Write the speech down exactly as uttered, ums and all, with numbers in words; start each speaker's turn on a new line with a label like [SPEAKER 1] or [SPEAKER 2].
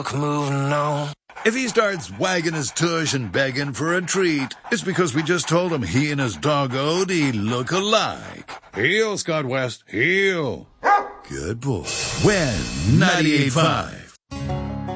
[SPEAKER 1] milk moving on.
[SPEAKER 2] If he starts wagging his tush and begging for a treat, it's because we just told him he and his dog Odie look alike. Heel, Scott West, heel. Good boy. When ninety-eight point five.